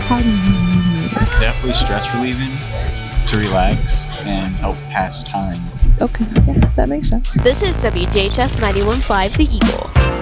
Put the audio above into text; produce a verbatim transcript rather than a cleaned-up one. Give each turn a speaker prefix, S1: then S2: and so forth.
S1: How do you need it?
S2: Definitely stress relieving, to relax and help pass time.
S1: Okay, yeah, that makes sense.
S3: This is W J H S ninety-one point five The Eagle.